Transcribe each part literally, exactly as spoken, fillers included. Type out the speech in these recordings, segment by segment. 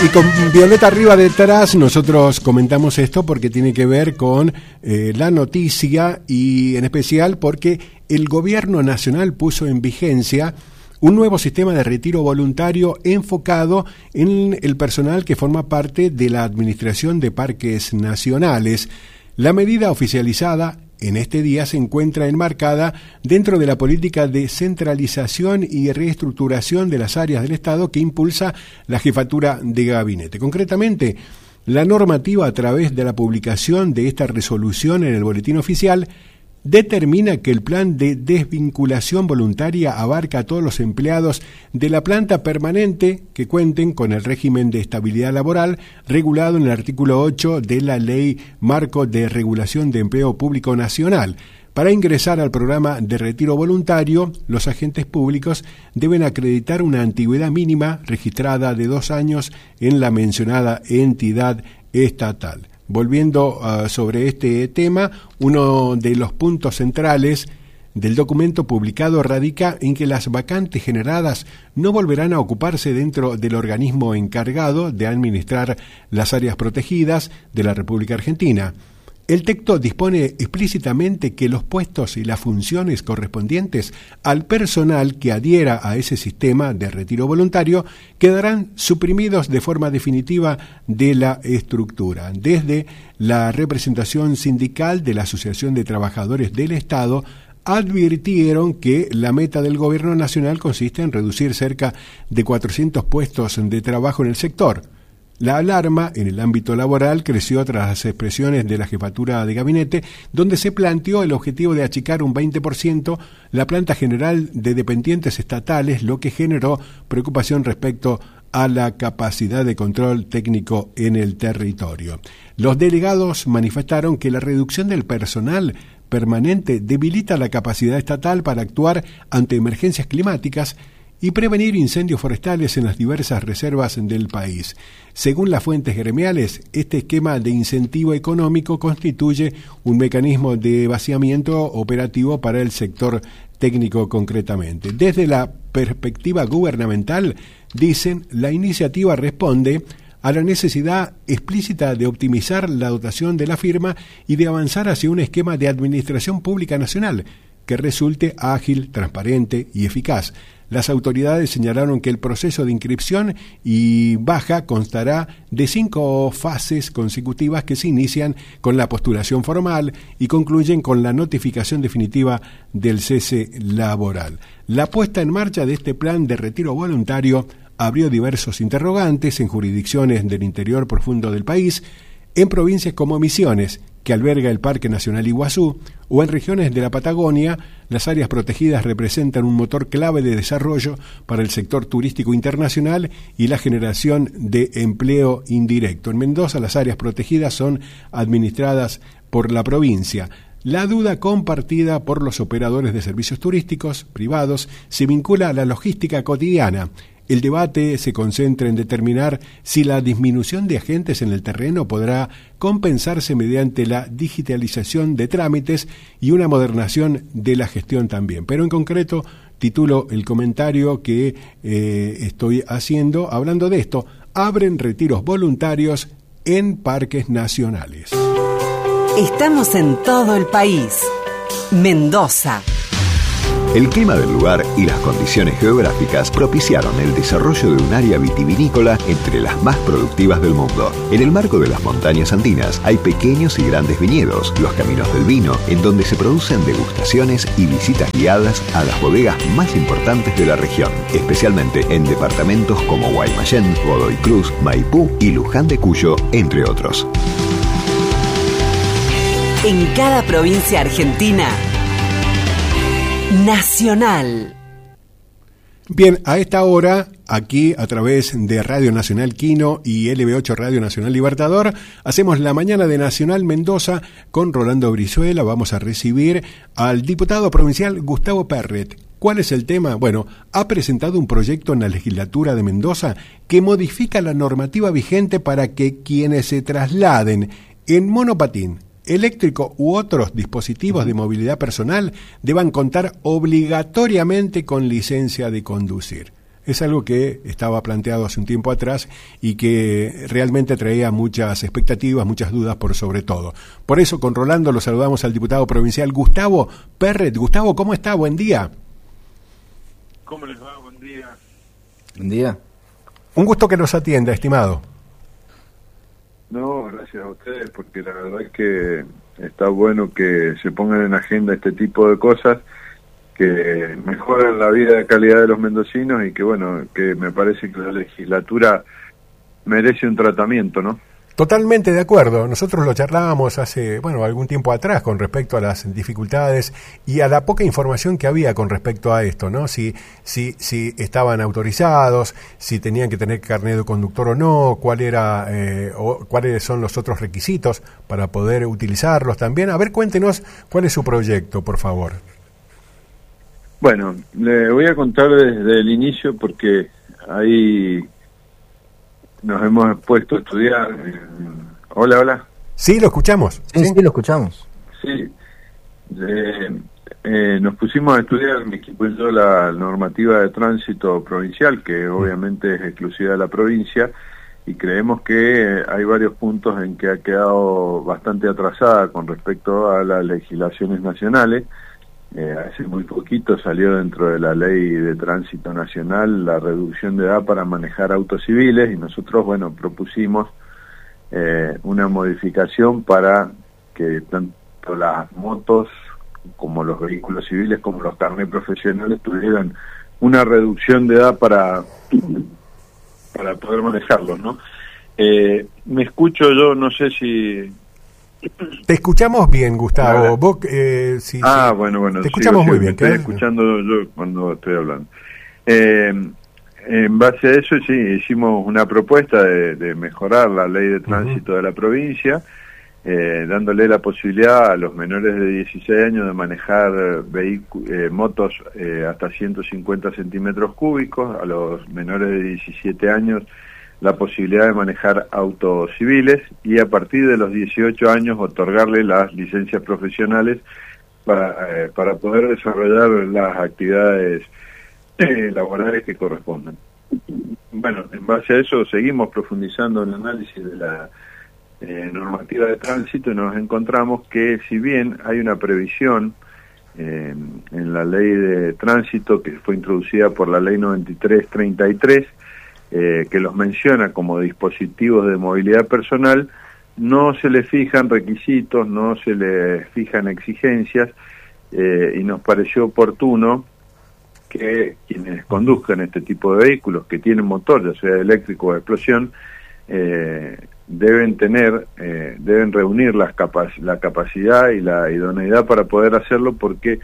Y con Violeta arriba detrás nosotros comentamos esto porque tiene que ver con eh, la noticia y en especial porque el gobierno nacional puso en vigencia un nuevo sistema de retiro voluntario enfocado en el personal que forma parte de la Administración de Parques Nacionales. La medida oficializada en este día se encuentra enmarcada dentro de la política de centralización y reestructuración de las áreas del Estado que impulsa la jefatura de gabinete. Concretamente, la normativa a través de la publicación de esta resolución en el Boletín Oficial determina que el plan de desvinculación voluntaria abarca a todos los empleados de la planta permanente que cuenten con el régimen de estabilidad laboral regulado en el artículo ocho de la Ley Marco de Regulación de Empleo Público Nacional. Para ingresar al programa de retiro voluntario, los agentes públicos deben acreditar una antigüedad mínima registrada de dos años en la mencionada entidad estatal. Volviendo uh, sobre este tema, uno de los puntos centrales del documento publicado radica en que las vacantes generadas no volverán a ocuparse dentro del organismo encargado de administrar las áreas protegidas de la República Argentina. El texto dispone explícitamente que los puestos y las funciones correspondientes al personal que adhiera a ese sistema de retiro voluntario quedarán suprimidos de forma definitiva de la estructura. Desde la representación sindical de la Asociación de Trabajadores del Estado advirtieron que la meta del Gobierno Nacional consiste en reducir cerca de cuatrocientos puestos de trabajo en el sector. La alarma en el ámbito laboral creció tras las expresiones de la jefatura de gabinete, donde se planteó el objetivo de achicar un veinte por ciento la planta general de dependientes estatales, lo que generó preocupación respecto a la capacidad de control técnico en el territorio. Los delegados manifestaron que la reducción del personal permanente debilita la capacidad estatal para actuar ante emergencias climáticas y prevenir incendios forestales en las diversas reservas del país. Según las fuentes gremiales, este esquema de incentivo económico constituye un mecanismo de vaciamiento operativo para el sector técnico concretamente. Desde la perspectiva gubernamental, dicen, la iniciativa responde a la necesidad explícita de optimizar la dotación de la firma y de avanzar hacia un esquema de administración pública nacional que resulte ágil, transparente y eficaz. Las autoridades señalaron que el proceso de inscripción y baja constará de cinco fases consecutivas que se inician con la postulación formal y concluyen con la notificación definitiva del cese laboral. La puesta en marcha de este plan de retiro voluntario abrió diversos interrogantes en jurisdicciones del interior profundo del país, en provincias como Misiones, que alberga el Parque Nacional Iguazú, o en regiones de la Patagonia. Las áreas protegidas representan un motor clave de desarrollo para el sector turístico internacional y la generación de empleo indirecto. En Mendoza, las áreas protegidas son administradas por la provincia. La duda compartida por los operadores de servicios turísticos privados se vincula a la logística cotidiana. El debate se concentra en determinar si la disminución de agentes en el terreno podrá compensarse mediante la digitalización de trámites y una modernización de la gestión también. Pero en concreto, titulo el comentario que eh, estoy haciendo hablando de esto: abren retiros voluntarios en parques nacionales. Estamos en todo el país. Mendoza. El clima del lugar y las condiciones geográficas propiciaron el desarrollo de un área vitivinícola entre las más productivas del mundo. En el marco de las montañas andinas hay pequeños y grandes viñedos, los caminos del vino, en donde se producen degustaciones y visitas guiadas a las bodegas más importantes de la región, especialmente en departamentos como Guaymallén, Godoy Cruz, Maipú y Luján de Cuyo, entre otros. En cada provincia argentina, Nacional. Bien, a esta hora, aquí a través de Radio Nacional Quino y L B ocho Radio Nacional Libertador, hacemos la mañana de Nacional Mendoza con Rolando Brizuela. Vamos a recibir al diputado provincial Gustavo Perret. ¿Cuál es el tema? Bueno, ha presentado un proyecto en la legislatura de Mendoza que modifica la normativa vigente para que quienes se trasladen en monopatín, eléctrico u otros dispositivos de movilidad personal deban contar obligatoriamente con licencia de conducir. Es algo que estaba planteado hace un tiempo atrás y que realmente traía muchas expectativas, muchas dudas por sobre todo. Por eso con Rolando lo saludamos al diputado provincial Gustavo Perret. Gustavo, ¿cómo está? Buen día. ¿Cómo les va? Buen día. Buen día. Un gusto que nos atienda, estimado. No, gracias a ustedes, porque la verdad es que está bueno que se pongan en agenda este tipo de cosas que mejoran la vida de calidad de los mendocinos y que, bueno, que me parece que la legislatura merece un tratamiento, ¿no? Totalmente de acuerdo. Nosotros lo charlábamos hace, bueno, algún tiempo atrás con respecto a las dificultades y a la poca información que había con respecto a esto, ¿no? Si, si, si estaban autorizados, si tenían que tener carnet de conductor o no, cuál era, eh, o cuáles son los otros requisitos para poder utilizarlos también. A ver, cuéntenos cuál es su proyecto, por favor. Bueno, le voy a contar desde el inicio porque ahí nos hemos puesto a estudiar. Hola, hola. Sí, lo escuchamos. Sí, sí, lo escuchamos. Sí. Eh, eh, nos pusimos a estudiar, mi equipo y yo, la normativa de tránsito provincial, que obviamente es exclusiva de la provincia, y creemos que hay varios puntos en que ha quedado bastante atrasada con respecto a las legislaciones nacionales. Eh, hace muy poquito salió dentro de la ley de tránsito nacional la reducción de edad para manejar autos civiles y nosotros, bueno, propusimos eh, una modificación para que tanto las motos como los vehículos civiles como los carnets profesionales tuvieran una reducción de edad para, para poder manejarlos, ¿no? Eh, me escucho yo, no sé si... Te escuchamos bien, Gustavo. Vos, eh, sí, ah, sí. bueno, bueno. Te escuchamos sí, muy sí, bien. Estoy ¿qué? escuchando yo cuando estoy hablando. Eh, en base a eso, sí, hicimos una propuesta de, de mejorar la ley de tránsito uh-huh. de la provincia, eh, dándole la posibilidad a los menores de dieciséis años de manejar vehicu- eh, motos eh, hasta ciento cincuenta centímetros cúbicos, a los menores de diecisiete años la posibilidad de manejar autos civiles y a partir de los dieciocho años otorgarle las licencias profesionales para, eh, para poder desarrollar las actividades eh, laborales que correspondan. Bueno, en base a eso seguimos profundizando en el análisis de la eh, normativa de tránsito y nos encontramos que si bien hay una previsión eh, en la ley de tránsito que fue introducida por la ley noventa y tres treinta y tres, Eh, que los menciona como dispositivos de movilidad personal, no se le fijan requisitos, no se le fijan exigencias, eh, y nos pareció oportuno que quienes conduzcan este tipo de vehículos que tienen motor, ya sea eléctrico o de explosión, eh, deben tener, eh, deben reunir las capac- la capacidad y la idoneidad para poder hacerlo porque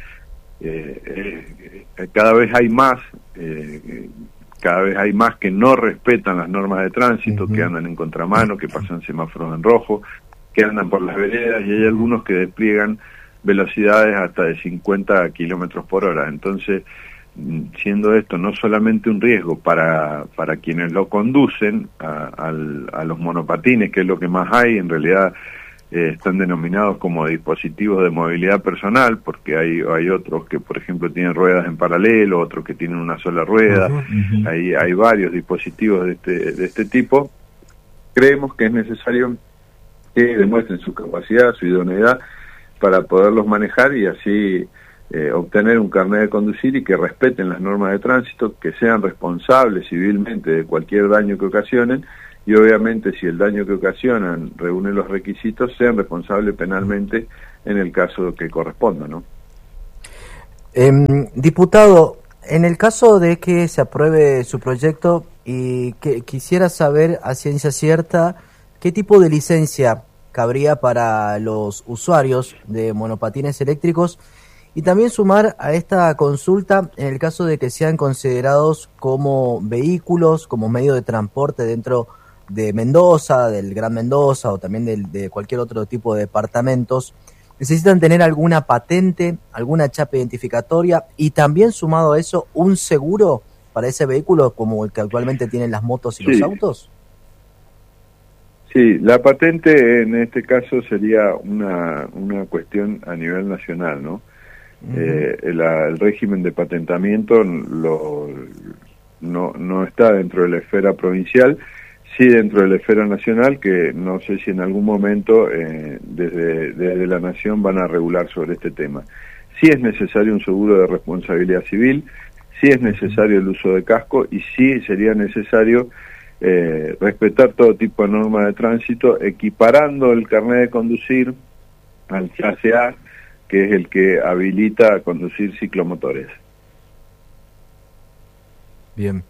eh, eh, cada vez hay más eh, cada vez hay más que no respetan las normas de tránsito, uh-huh. que andan en contramano, que pasan semáforos en rojo, que andan por las veredas y hay algunos que despliegan velocidades hasta de cincuenta kilómetros por hora. Entonces, siendo esto no solamente un riesgo para, para quienes lo conducen, a, a, a los monopatines, que es lo que más hay, en realidad eh, están denominados como dispositivos de movilidad personal, porque hay hay otros que, por ejemplo, tienen ruedas en paralelo, otros que tienen una sola rueda, uh-huh, uh-huh. hay hay varios dispositivos de este de este tipo. Creemos que es necesario que demuestren su capacidad, su idoneidad para poderlos manejar y así eh, obtener un carnet de conducir y que respeten las normas de tránsito, que sean responsables civilmente de cualquier daño que ocasionen. Y obviamente si el daño que ocasionan reúne los requisitos, sean responsables penalmente en el caso que corresponda, ¿no? Eh, diputado, en el caso de que se apruebe su proyecto y que quisiera saber a ciencia cierta qué tipo de licencia cabría para los usuarios de monopatines eléctricos y también sumar a esta consulta en el caso de que sean considerados como vehículos, como medio de transporte dentro de Mendoza, del Gran Mendoza o también de, de cualquier otro tipo de departamentos, necesitan tener alguna patente, alguna chapa identificatoria y también sumado a eso un seguro para ese vehículo como el que actualmente tienen las motos y sí. los autos. Sí, la patente en este caso sería una, una cuestión a nivel nacional, ¿no? Uh-huh. Eh, el, el régimen de patentamiento lo, no, no está dentro de la esfera provincial, sí dentro de la esfera nacional, que no sé si en algún momento eh, desde, desde la Nación van a regular sobre este tema. Sí es necesario un seguro de responsabilidad civil, sí es necesario el uso de casco y sí sería necesario eh, respetar todo tipo de normas de tránsito, equiparando el carnet de conducir al clase A, que es el que habilita a conducir ciclomotores. Bien.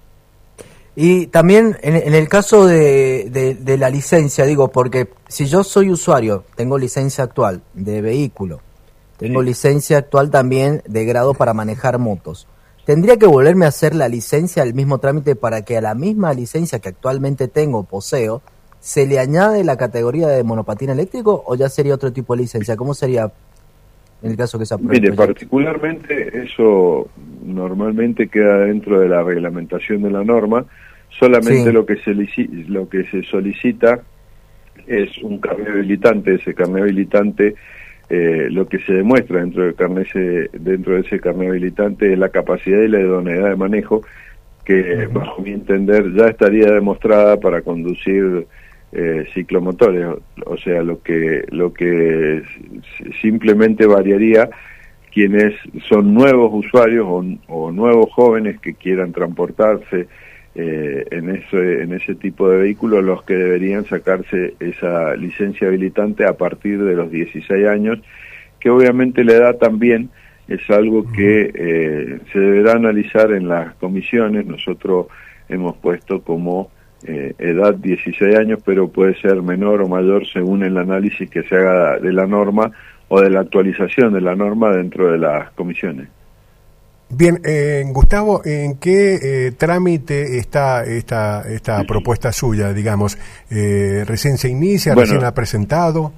Y también en, en el caso de, de, de la licencia, digo, porque si yo soy usuario, tengo licencia actual de vehículo, tengo sí. licencia actual también de grado para manejar motos, ¿tendría que volverme a hacer la licencia, el mismo trámite, para que a la misma licencia que actualmente tengo, poseo, se le añade la categoría de monopatín eléctrico o ya sería otro tipo de licencia? ¿Cómo sería en el caso que se apruebe? Mire, particularmente eso normalmente queda dentro de la reglamentación de la norma. Solamente sí. lo que se lo que se solicita es un carnet habilitante. Ese carnet habilitante, eh, lo que se demuestra dentro del carnet ese, dentro de ese carnet habilitante es la capacidad y la idoneidad de manejo, que uh-huh. bajo mi entender ya estaría demostrada para conducir eh, ciclomotores. O sea, lo que lo que simplemente variaría quienes son nuevos usuarios o, o nuevos jóvenes que quieran transportarse eh, en ese en ese tipo de vehículos, los que deberían sacarse esa licencia habilitante a partir de los dieciséis años, que obviamente la edad también es algo que eh, se deberá analizar en las comisiones. Nosotros hemos puesto como eh, edad dieciséis años, pero puede ser menor o mayor según el análisis que se haga de la norma o de la actualización de la norma dentro de las comisiones. Bien, eh, Gustavo, ¿en qué eh, trámite está esta esta propuesta suya, digamos? Eh, ¿Recién se inicia, bueno, recién ha presentado?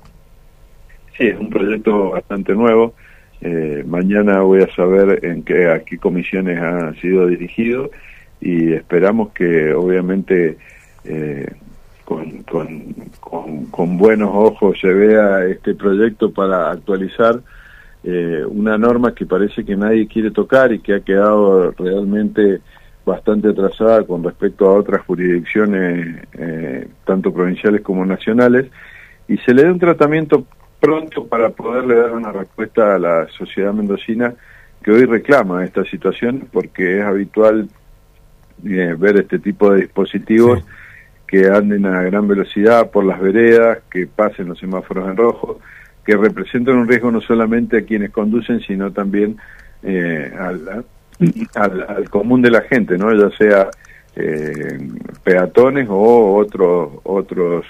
Sí, es un proyecto bastante nuevo. Eh, mañana voy a saber en qué, a qué comisiones ha sido dirigido y esperamos que obviamente eh, con, con, con, con buenos ojos se vea este proyecto para actualizar eh, una norma que parece que nadie quiere tocar y que ha quedado realmente bastante atrasada con respecto a otras jurisdicciones, eh, tanto provinciales como nacionales, y se le dé un tratamiento pronto para poderle dar una respuesta a la sociedad mendocina que hoy reclama esta situación, porque es habitual eh, ver este tipo de dispositivos sí. que anden a gran velocidad por las veredas, que pasen los semáforos en rojo, que representan un riesgo no solamente a quienes conducen, sino también eh, al, al, al común de la gente, ¿no? Ya sea eh, peatones o otros otros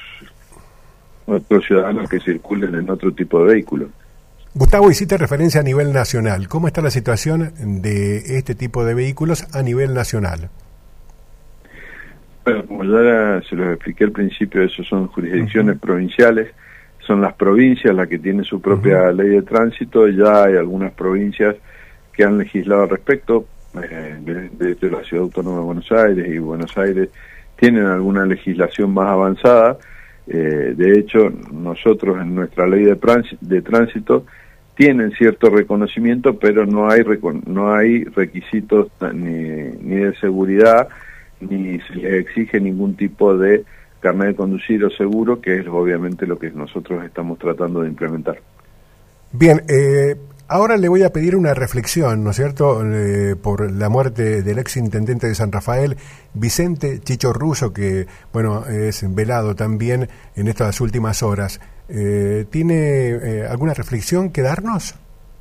otros ciudadanos que circulen en otro tipo de vehículos. Gustavo, hiciste referencia a nivel nacional. ¿Cómo está la situación de este tipo de vehículos a nivel nacional? Bueno, como ya se los expliqué al principio, eso son jurisdicciones uh-huh. provinciales, son las provincias las que tienen su propia uh-huh. ley de tránsito. Ya hay algunas provincias que han legislado al respecto, eh, desde de la Ciudad Autónoma de Buenos Aires y Buenos Aires tienen alguna legislación más avanzada. Eh, de hecho, nosotros en nuestra ley de, de tránsito tienen cierto reconocimiento, pero no hay recon no hay requisitos ni, ni de seguridad, ni se les exige ningún tipo de carnet de conducir o seguro, que es obviamente lo que nosotros estamos tratando de implementar. Bien, eh, ahora le voy a pedir una reflexión, ¿no es cierto?, eh, por la muerte del ex intendente de San Rafael, Vicente Chicho Russo, que, bueno, es velado también en estas últimas horas. Eh, ¿Tiene eh, alguna reflexión que darnos?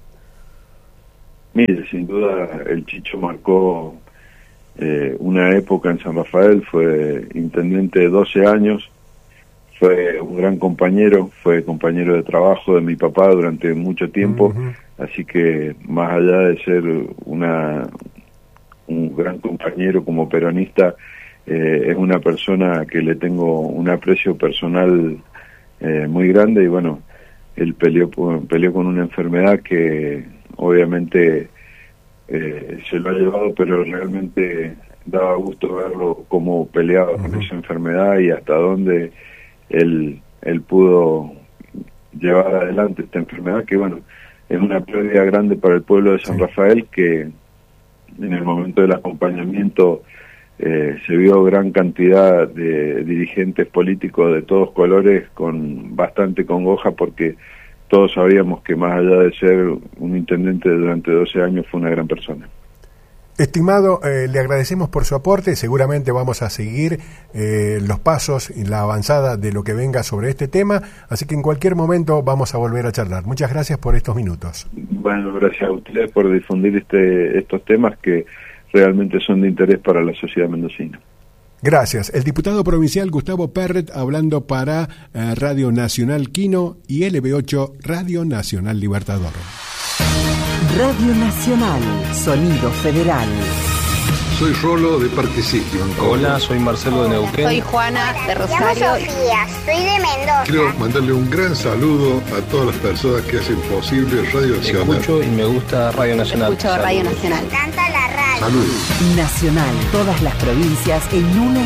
Mire, sin duda el Chicho marcó eh, una época en San Rafael, fue intendente de doce años, fue un gran compañero, fue compañero de trabajo de mi papá durante mucho tiempo, uh-huh. así que más allá de ser una un gran compañero como peronista, eh, es una persona que le tengo un aprecio personal eh, muy grande, y bueno, él peleó, peleó con una enfermedad que obviamente eh, se lo ha llevado, pero realmente daba gusto verlo cómo peleaba uh-huh. con esa enfermedad y hasta dónde él, él pudo llevar adelante esta enfermedad, que bueno, es una pérdida grande para el pueblo de San sí. Rafael, que en el momento del acompañamiento eh, se vio gran cantidad de dirigentes políticos de todos colores con bastante congoja, porque todos sabíamos que más allá de ser un intendente durante doce años fue una gran persona. Estimado, eh, le agradecemos por su aporte. Seguramente vamos a seguir eh, los pasos y la avanzada de lo que venga sobre este tema, así que en cualquier momento vamos a volver a charlar. Muchas gracias por estos minutos. Bueno, gracias a ustedes por difundir este, estos temas que realmente son de interés para la sociedad mendocina. Gracias. El diputado provincial Gustavo Perret hablando para eh, Radio Nacional Quino y L B ocho Radio Nacional Libertador. Radio Nacional, Sonido Federal. Soy Rolo de Parquecito. Hola, soy Marcelo de Neuquén. Soy Juana de Rosario. Sofía, soy de Mendoza. Quiero mandarle un gran saludo a todas las personas que hacen posible Radio Nacional. Escucho y me gusta Radio Nacional. Escucho Radio Nacional. Canta la radio. Saludos. Nacional, todas las provincias en una